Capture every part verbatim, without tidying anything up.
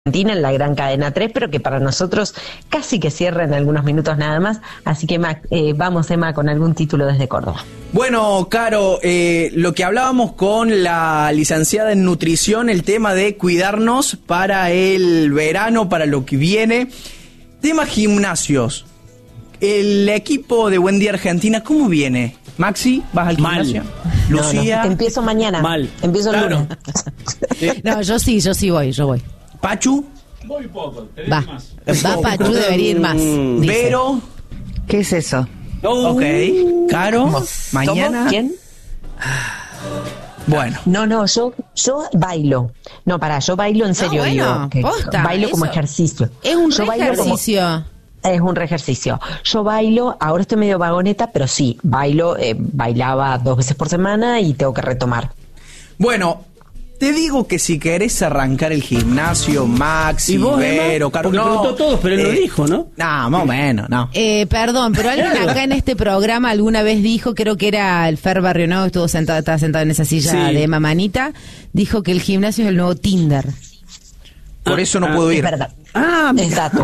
Argentina en la gran cadena tres, pero que para nosotros casi que cierra en algunos minutos nada más. Así que Emma, eh, vamos Emma con algún título desde Córdoba. Bueno, Caro, eh, lo que hablábamos con la licenciada en nutrición, el tema de cuidarnos para el verano, para lo que viene. Tema gimnasios. El equipo de Buen Día Argentina, ¿cómo viene? Maxi, ¿vas al gimnasio? Mal. Lucía. No, no. Empiezo mañana. Mal. Empiezo el Claro. lunes. No, yo sí, yo sí voy, yo voy. Pachu. Voy poco, te Va, más. va Pachu, debería ir más. dice. Vero. ¿Qué es eso? Oh. Ok. Caro. Mañana. ¿Cómo? ¿Quién? Bueno. No, no, yo yo bailo. No, pará, yo bailo en serio, bueno, digo. que posta, bailo como eso. ejercicio. Es un Yo re bailo como- ejercicio. Es un re ejercicio. Yo bailo, ahora estoy medio vagoneta, pero sí, bailo, eh, bailaba dos veces por semana y tengo que retomar. Bueno, te digo que si querés arrancar el gimnasio, Maxi, ¿Y vos, Vero, Emma? Caro, Porque preguntó a todos, pero él lo dijo, ¿no? No, más o menos, no. Eh, perdón, pero alguien acá en este programa alguna vez dijo, creo que era el Fer Barrionado, estuvo sentado, estaba sentado en esa silla Sí. de mamanita, dijo que el gimnasio es el nuevo Tinder. Por eso no ah, puedo Es ir. verdad. Ah, Es dato.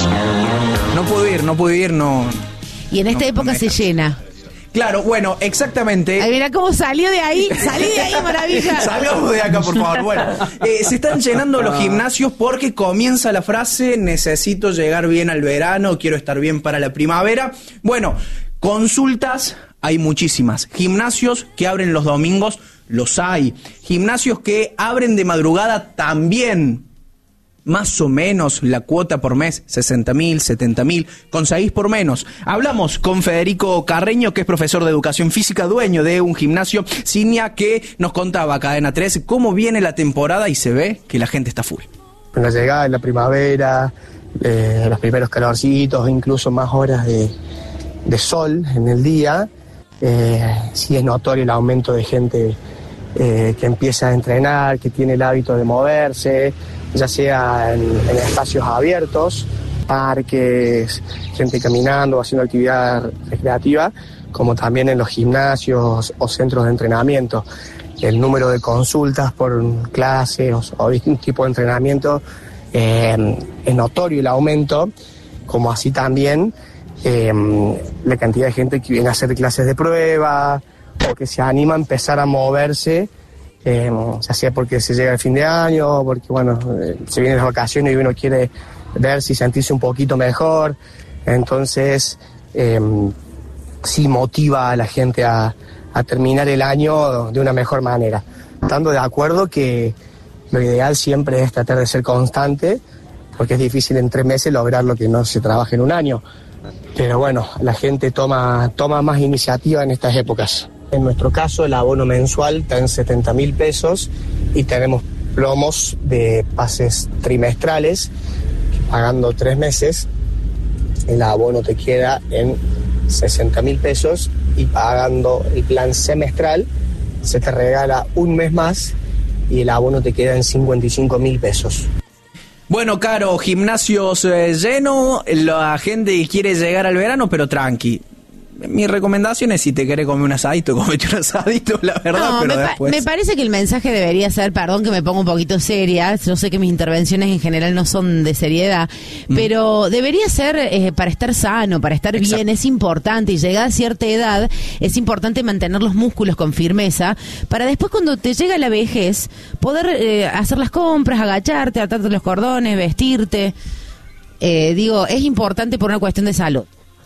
No puedo ir, no puedo ir, no. Y en esta No, época no me se deja. llena. Claro, bueno, exactamente. Ay, mira cómo salió de ahí, salí de ahí, maravilla. Salgamos de acá, por favor. Bueno, eh, se están llenando los gimnasios porque comienza la frase: necesito llegar bien al verano, quiero estar bien para la primavera. Bueno, consultas hay muchísimas. Gimnasios que abren los domingos, los hay. Gimnasios que abren de madrugada también. Más o menos la cuota por mes, sesenta mil, setenta mil, conseguís por menos. Hablamos con Federico Carreño, que es profesor de educación física, dueño de un gimnasio Cinia, que nos contaba Cadena tres cómo viene la temporada y se ve que la gente está full. Con la llegada de la primavera, eh, los primeros calorcitos, incluso más horas de, de sol en el día, eh, sí es notorio el aumento de gente eh, que empieza a entrenar, que tiene el hábito de moverse, ya sea en, en espacios abiertos, parques, gente caminando o haciendo actividad recreativa, como también en los gimnasios o centros de entrenamiento. El número de consultas por clase o, o distintos tipos de entrenamiento, eh, es notorio el aumento, como así también eh, la cantidad de gente que viene a hacer clases de prueba o que se anima a empezar a moverse, eh, ya sea porque se llega el fin de año o porque bueno, eh, se vienen las vacaciones y uno quiere ver si sentirse un poquito mejor. Entonces eh, sí motiva a la gente a a terminar el año de una mejor manera. Estando de acuerdo que lo ideal siempre es tratar de ser constante, porque es difícil en tres meses lograr lo que no se trabaja en un año. Pero bueno, la gente toma, toma más iniciativa en estas épocas. En nuestro caso, el abono mensual está en setenta mil pesos y tenemos promos de pases trimestrales, que pagando tres meses, el abono te queda en sesenta mil pesos y pagando el plan semestral se te regala un mes más y el abono te queda en cincuenta y cinco mil pesos. Bueno, Caro, gimnasios eh, lleno, la gente quiere llegar al verano, pero tranqui. Mi recomendación es, si te querés comer un asadito, comete un asadito, la verdad, No, pero me, pa- después... me parece que el mensaje debería ser, perdón que me pongo un poquito seria, yo sé que mis intervenciones en general no son de seriedad, Mm. pero debería ser eh, para estar sano, para estar Exacto. bien, es importante, y llegada a cierta edad, es importante mantener los músculos con firmeza, para después cuando te llega la vejez, poder eh, hacer las compras, agacharte, atarte los cordones, vestirte. Eh, digo, es importante por una cuestión de salud.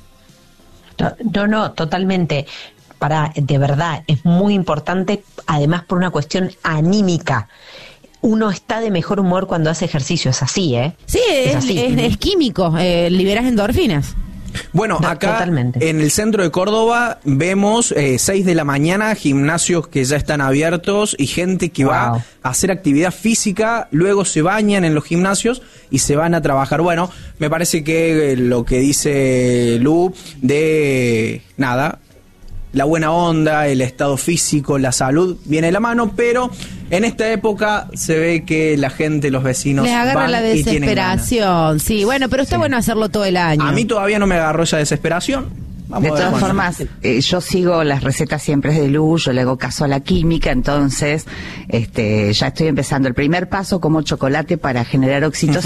No, no, totalmente. Para, de verdad, es muy importante, además por una cuestión anímica. Uno está de mejor humor cuando hace ejercicio, es así, ¿eh? Sí, Es es, así. es- es químico, eh, liberas endorfinas. Bueno, No, acá totalmente. en el centro de Córdoba vemos eh, seis de la mañana, gimnasios que ya están abiertos y gente que va Wow. a hacer actividad física, luego se bañan en los gimnasios y se van a trabajar. Bueno, me parece que eh, lo que dice Lu de nada, la buena onda, el estado físico, la salud, viene de la mano, pero en esta época se ve que la gente, los vecinos Les agarra van la y tienen ganas. desesperación, sí, bueno, pero está Sí. bueno hacerlo todo el año. A mí todavía no me agarró esa desesperación. Vamos de a ver todas cuándo. formas, eh, yo sigo las recetas siempre de Luz, yo le hago caso a la química, entonces este, ya estoy empezando el primer paso como chocolate para generar oxitocina.